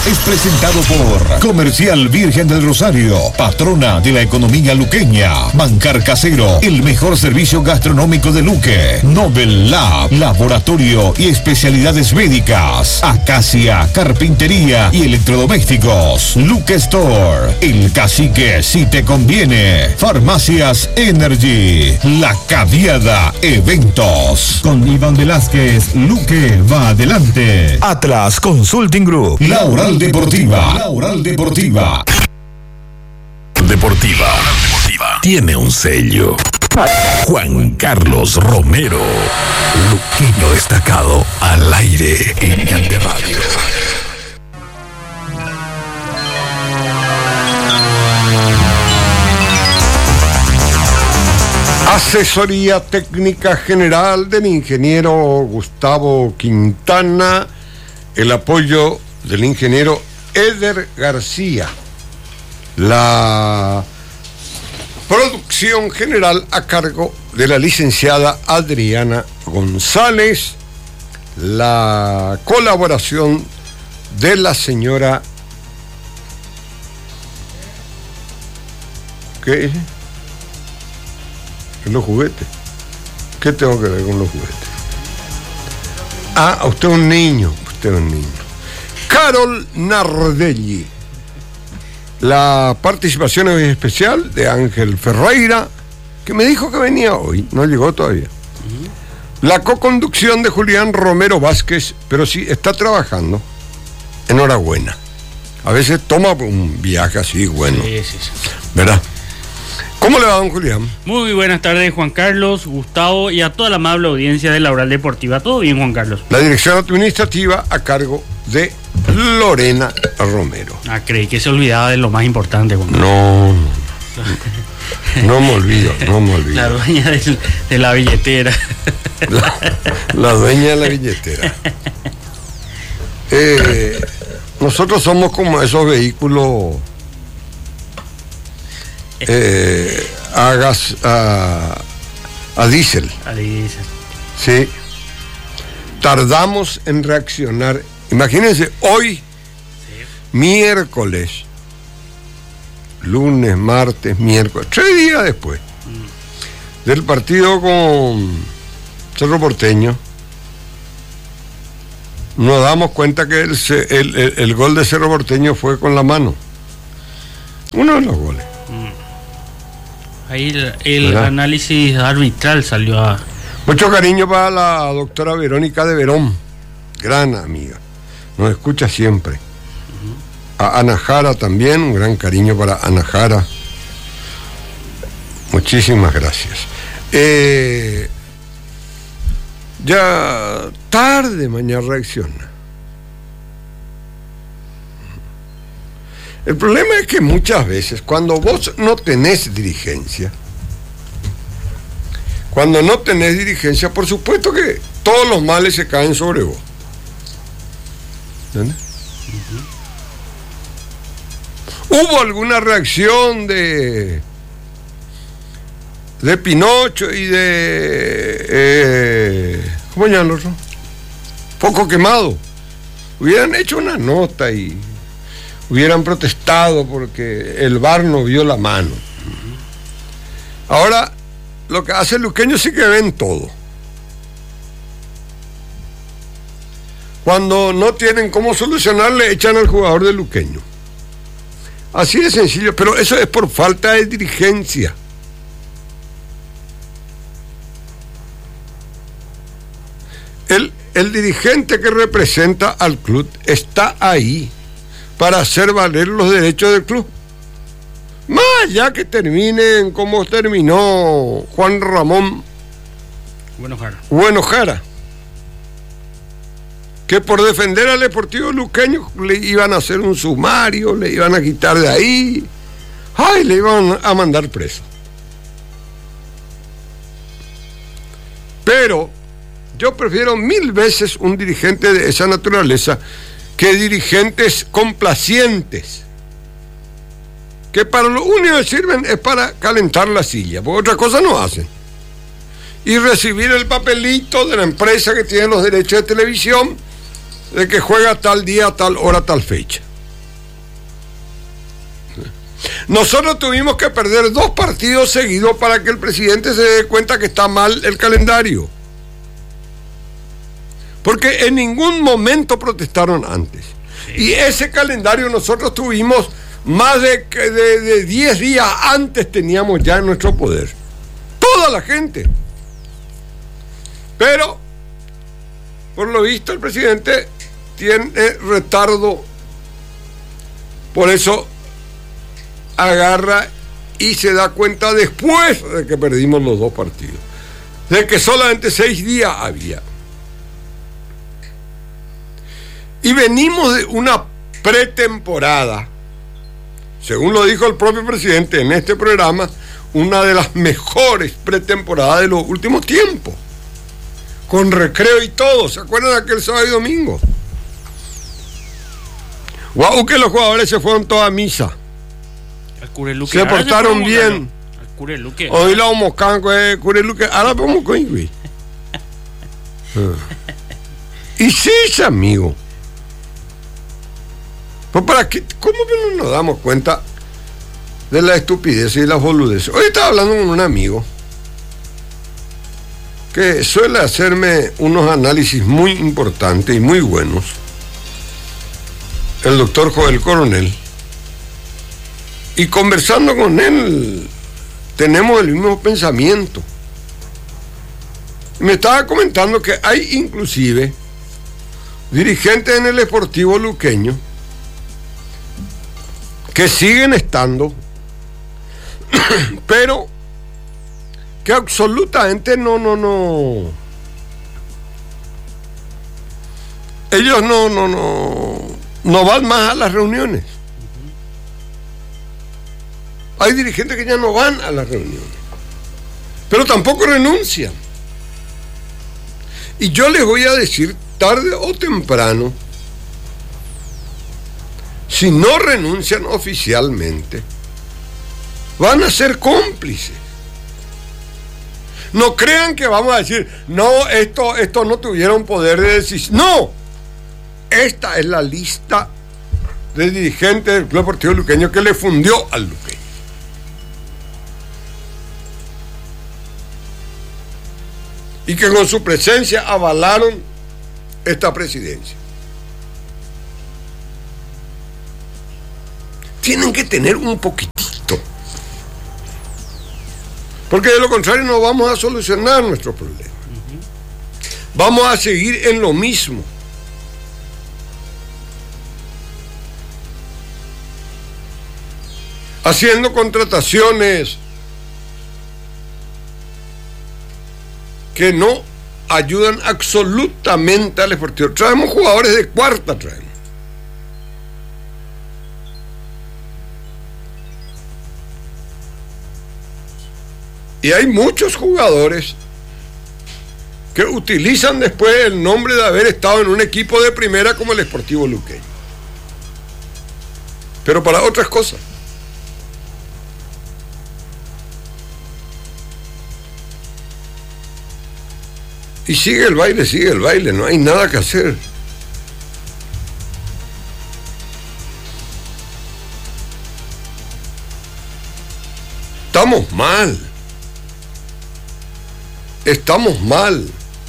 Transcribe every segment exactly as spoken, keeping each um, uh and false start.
es presentado por Comercial Virgen del Rosario, patrona de la economía luqueña. Bancar Casero, el mejor servicio gastronómico de Luque. Nobel Lab, laboratorio y especialidades médicas. Acacia, carpintería y electrodomésticos. Luque Store, el cacique si te conviene. Farmacias Energy, La Caviada Eventos. Con Iván Velázquez, Luque va adelante. Atlas Consulting Group. La Oral Deportiva. La Oral Deportiva. Deportiva. Deportiva. Tiene un sello. Juan Carlos Romero. Luqueño destacado al aire en Cante Radio. Asesoría técnica general del ingeniero Gustavo Quintana. El apoyo del ingeniero Eder García. La producción general a cargo de la licenciada Adriana González. La colaboración de la señora... ¿Qué es? Los juguetes. ¿Qué tengo que ver con los juguetes? Ah, usted es un niño. Usted es un niño. Carol Nardelli. La participación es especial de Ángel Ferreira, que me dijo que venía hoy. No llegó todavía. Uh-huh. La coconducción de Julián Romero Vázquez, pero sí está trabajando. Enhorabuena. A veces toma un viaje así, bueno. Sí, sí, sí. ¿Verdad? ¿Cómo le va, don Julián? Muy buenas tardes, Juan Carlos, Gustavo y a toda la amable audiencia de la Oral Deportiva. ¿Todo bien, Juan Carlos? La dirección administrativa a cargo de Lorena Romero. Ah, creí que se olvidaba de lo más importante, Juan Carlos. No, no, no me olvido, no me olvido. La dueña de, de la billetera. La, la dueña de la billetera. Eh, nosotros somos como esos vehículos... Eh, a gas, a, a diésel. A diésel. Sí. Tardamos en reaccionar. Imagínense, hoy, sí. Miércoles, lunes, martes, miércoles, tres días después mm. del partido con Cerro Porteño, nos damos cuenta que el, el, el, el gol de Cerro Porteño fue con la mano. Uno de los goles. Mm. Ahí el, el análisis arbitral salió a... Mucho cariño para la doctora Verónica de Verón, gran amiga, nos escucha siempre. Uh-huh. A Ana Jara también, un gran cariño para Ana Jara. Muchísimas gracias. Eh, ya tarde mañana reacciona. El problema es que muchas veces cuando vos no tenés dirigencia, cuando no tenés dirigencia, por supuesto que todos los males se caen sobre vos. ¿Entiendes? Uh-huh. ¿Hubo alguna reacción de de Pinocho y de eh, ¿cómo llaman los otros? Poco Quemado? Hubieran hecho una nota y hubieran protestado porque el V A R no vio la mano. Ahora, lo que hace el luqueño sí que ven todo. Cuando no tienen cómo solucionar, le echan al jugador del luqueño. Así de sencillo, pero eso es por falta de dirigencia. El, el dirigente que representa al club está ahí para hacer valer los derechos del club. Más allá que terminen como terminó Juan Ramón Buenojara. Buenojara, que por defender al Deportivo Luqueño le iban a hacer un sumario, le iban a quitar de ahí, ay, le iban a mandar preso. Pero yo prefiero mil veces un dirigente de esa naturaleza que dirigentes complacientes, que para lo único que sirven es para calentar la silla, porque otra cosa no hacen. Y recibir el papelito de la empresa que tiene los derechos de televisión, de que juega tal día, tal hora, tal fecha. Nosotros tuvimos que perder dos partidos seguidos para que el presidente se dé cuenta que está mal el calendario. Porque en ningún momento protestaron antes. Sí. Y ese calendario nosotros tuvimos más de, de, de diez días antes teníamos ya en nuestro poder. Toda la gente. Pero, por lo visto, el presidente tiene retardo. Por eso agarra y se da cuenta después de que perdimos los dos partidos, de que solamente seis días había. Y venimos de una pretemporada, según lo dijo el propio presidente en este programa, una de las mejores pretemporadas de los últimos tiempos, con recreo y todo. ¿Se acuerdan de aquel sábado y domingo? Guau, que los jugadores se fueron toda a misa. Cureluque. Se portaron bien. Cureluque. Hoy la vamos a Cureluque. Ahora vamos con Ingrid. Y sí, amigo. Pues para qué, ¿cómo que no nos damos cuenta de la estupidez y las boludeces? Hoy estaba hablando con un amigo que suele hacerme unos análisis muy importantes y muy buenos. El doctor Joel Coronel. Y conversando con él, tenemos el mismo pensamiento. Me estaba comentando que hay inclusive dirigentes en el Sportivo Luqueño que siguen estando, pero que absolutamente no, no, no. Ellos no, no, no, no van más a las reuniones. Hay dirigentes que ya no van a las reuniones, pero tampoco renuncian. Y yo les voy a decir, tarde o temprano, si no renuncian oficialmente, van a ser cómplices. No crean que vamos a decir, no, esto, esto no tuvieron poder de decisión. No, esta es la lista de dirigentes del Club Deportivo Luqueño que le fundió al Luqueño. Y que con su presencia avalaron esta presidencia. Tienen que tener un poquitito, porque de lo contrario no vamos a solucionar nuestros problemas. Uh-huh. Vamos a seguir en lo mismo. Haciendo contrataciones que no ayudan absolutamente al Sportivo. Traemos jugadores de cuarta, traemos. Y hay muchos jugadores que utilizan después el nombre de haber estado en un equipo de primera como el Sportivo Luqueño, pero para otras cosas. Y sigue el baile, sigue el baile, no hay nada que hacer. Estamos mal. Estamos mal.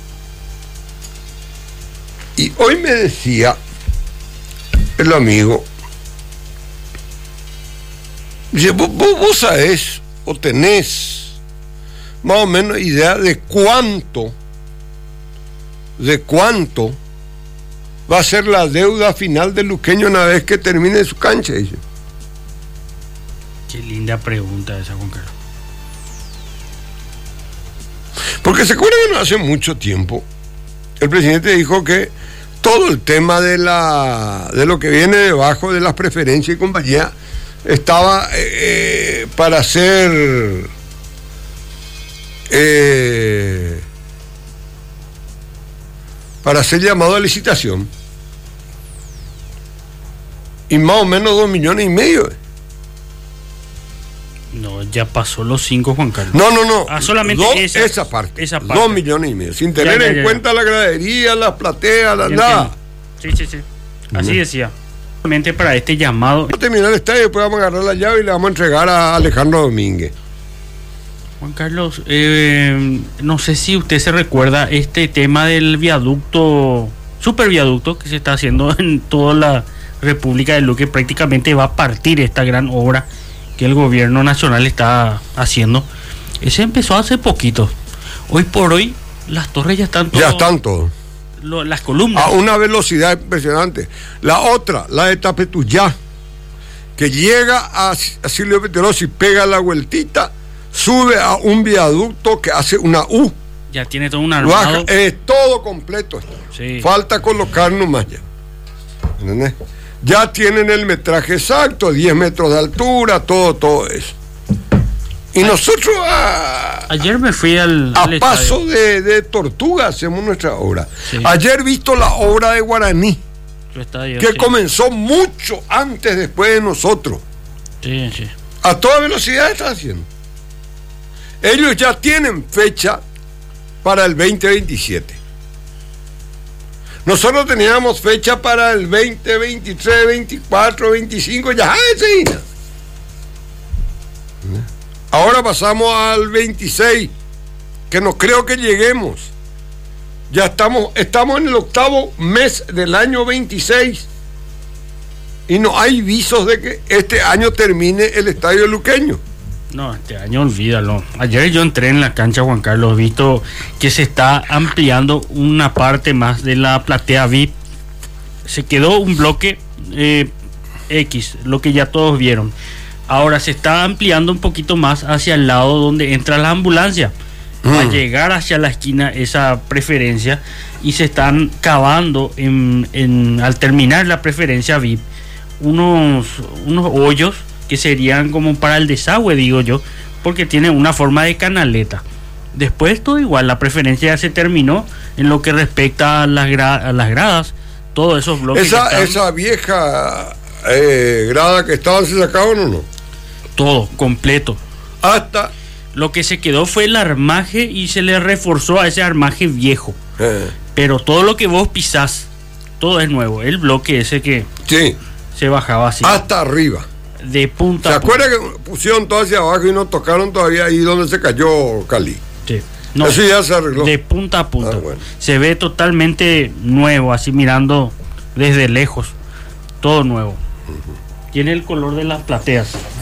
Y hoy me decía el amigo, dice, vos, vos, vos sabés o tenés más o menos idea de cuánto de cuánto va a ser la deuda final del Luqueño una vez que termine su cancha, dice. Qué linda pregunta esa, Juan Carlos. Porque se acuerdan que no hace mucho tiempo el presidente dijo que todo el tema de la de lo que viene debajo de las preferencias y compañía estaba eh, para ser eh, para ser llamado a licitación, y más o menos dos millones y medio. No, ya pasó los cinco, Juan Carlos. No, no, no. Ah, solamente dos, esa, esa parte. Esa parte. Dos millones y medio. Sin tener ya, ya, en ya, cuenta ya. la gradería, las plateas, la nada. Sí, sí, sí. Así decía. para este llamado. Vamos a terminar el estadio, después vamos a agarrar la llave y le vamos a entregar a Alejandro Domínguez. Juan Carlos, eh, no sé si usted se recuerda este tema del viaducto, super viaducto que se está haciendo en toda la República de Luque. Prácticamente va a partir esta gran obra que el gobierno nacional está haciendo. Ese empezó hace poquito. Hoy por hoy las torres ya están todo, ya están todos. Lo, las columnas a una velocidad impresionante. La otra, la de Tapetuyá, que llega a, a Silvio Peterosi, pega la vueltita, sube a un viaducto que hace una U. Ya tiene todo un armado. Baja, es todo completo. Sí. Falta colocar nomás ya. ¿Entendés? Ya tienen el metraje exacto, diez metros de altura, todo, todo eso. Y nosotros a, ayer me fui al, a al paso de, de tortuga hacemos nuestra obra. Sí. Ayer visto la obra de Guaraní, estadio, que sí. comenzó mucho antes, después de nosotros. Sí, sí. A toda velocidad está haciendo. Ellos ya tienen fecha para el veinte veintisiete. Nosotros teníamos fecha para el veinte veintitrés, veinticuatro, veinticinco, ya sí. Ahora pasamos al veintiséis, que no creo que lleguemos. Ya estamos, estamos en el octavo mes del año veintiséis y no hay visos de que este año termine el estadio luqueño. No, este año olvídalo. Ayer yo entré en la cancha, Juan Carlos, visto que se está ampliando una parte más de la platea V I P. Se quedó un bloque eh, X, lo que ya todos vieron. Ahora se está ampliando un poquito más hacia el lado donde entra la ambulancia. Mm. Va a llegar hacia la esquina esa preferencia y se están cavando en, en, al terminar la preferencia V I P unos, unos hoyos que serían como para el desagüe, digo yo, porque tiene una forma de canaleta. Después todo igual, la preferencia ya se terminó en lo que respecta a las, gra a las gradas, todos esos bloques. Esa, están, esa vieja eh, grada que estaban, ¿se sacaron o no? Todo, completo. Hasta lo que se quedó fue el armaje y se le reforzó a ese armaje viejo. Eh. Pero todo lo que vos pisás, todo es nuevo. El bloque ese que sí. se bajaba así. Hasta arriba. De punta ¿Se a punta. acuerda que pusieron todo hacia abajo y no tocaron todavía ahí donde se cayó Cali? Sí. No, eso ya se arregló. De punta a punta. Ah, bueno. Se ve totalmente nuevo, así mirando desde lejos. Todo nuevo. Uh-huh. Tiene el color de las plateas.